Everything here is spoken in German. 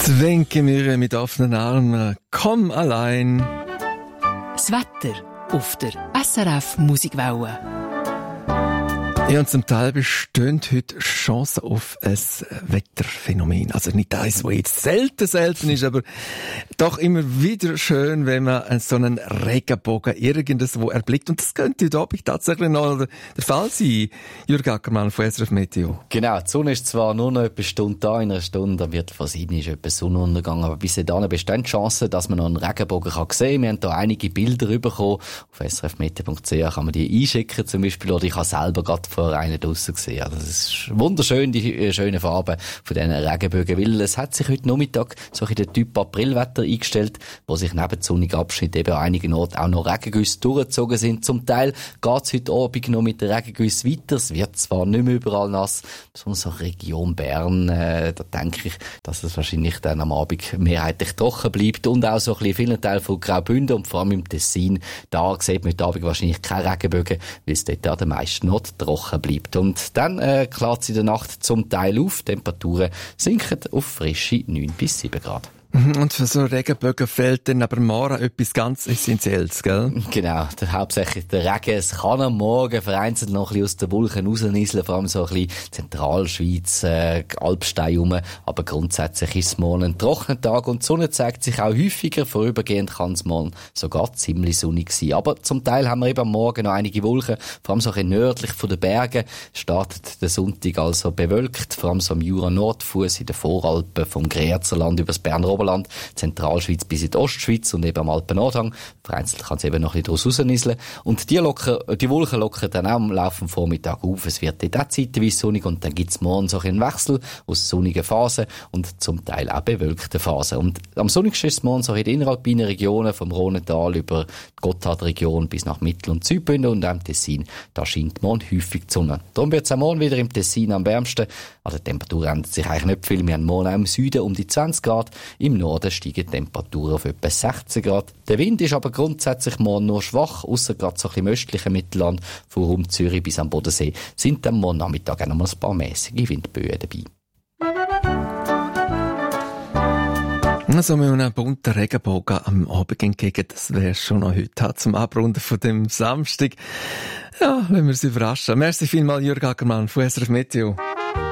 Wenke mir mit offenen Armen, komm allein. Das Wetter auf der SRF Musikwelle. Ja, und zum Teil bestehen heute Chancen auf ein Wetterphänomen. Also nicht eins, das jetzt selten ist, aber doch immer wieder schön, wenn man so einen Regenbogen irgendwo erblickt. Und das könnte heute Abend tatsächlich noch der Fall sein. Jürg Ackermann von SRF Meteo. Genau, die Sonne ist zwar nur noch etwa eine Stunde da, in einer Stunde am Viertel vor 7 ist etwa Sonnenuntergang, aber bis dahin bestehen die Chancen, dass man noch einen Regenbogen sehen kann. Wir haben da einige Bilder bekommen. Auf srfmeteo.ch kann man die einschicken zum Beispiel, oder ich habe selber gerade vor einer draussen gesehen. Also das ist wunderschön, die schönen Farben von diesen Regenbögen, weil es hat sich heute Nachmittag so ein der Typ Aprilwetter eingestellt, wo sich neben sonnigen Abschnitten eben an einigen Orten auch noch Regengüsse durchgezogen sind. Zum Teil geht es heute Abend noch mit den Regengüssen weiter. Es wird zwar nicht mehr überall nass, besonders so Region Bern, da denke ich, dass es wahrscheinlich dann am Abend mehrheitlich trocken bleibt und auch so ein bisschen vielen Teilen von Graubünden und vor allem im Tessin, da sieht man heute Abend wahrscheinlich keine Regenbögen, weil es dort an den meisten noch trocken bleibt. Und dann klart es in der Nacht zum Teil auf. Temperaturen sinken auf frische 9 bis 7 Grad. Und für so Regenbögen fehlt dann aber morgen etwas ganz Essentielles, gell? Genau, hauptsächlich der Regen. Es kann am Morgen vereinzelt noch ein bisschen aus den Wolken rausnieseln, vor allem so ein bisschen Zentralschweiz, Alpstein rum. Aber grundsätzlich ist es morgen ein trockener Tag und die Sonne zeigt sich auch häufiger. Vorübergehend kann es morgen sogar ziemlich sonnig sein. Aber zum Teil haben wir eben am Morgen noch einige Wolken, vor allem so ein bisschen nördlich von den Bergen. Startet der Sonntag also bewölkt, vor allem so am Jura-Nordfuss in den Voralpen vom Grezerland über das Berner Oberland, Zentralschweiz bis in die Ostschweiz und eben am Alpennordhang. Vereinzelt kann es eben noch ein bisschen draus rausnieseln. Und die Wolken lockern dann auch am Laufe des Vormittags auf. Es wird dort auch zeitweise sonnig und dann gibt es morgen so einen Wechsel aus sonnigen Phasen und zum Teil auch bewölkten Phasen. Und am sonnigsten ist es morgen so in den inneralpinen Regionen vom Rhonental über die Gotthardregion bis nach Mittel- und Südbünden und auch im Tessin. Da scheint morgen häufig die Sonne. Darum wird es auch morgen wieder im Tessin am wärmsten. Also die Temperatur ändert sich eigentlich nicht viel. Wir haben morgen auch im Süden um die 20 Grad. Im Norden steigen die Temperaturen auf etwa 16 Grad. Der Wind ist aber grundsätzlich morgen nur schwach, ausser gerade so ein bisschen im östlichen Mittelland, von Raum Zürich bis am Bodensee, sind dann morgen Nachmittag auch noch mal ein paar mäßige Windböen dabei. Also mit einem bunten Regenbogen am Abend entgegen, das wäre schon noch heute zum Abrunden von dem Samstag. Ja, wenn wir uns überraschen. Merci vielmals, Jürg Ackermann von SRF Meteo.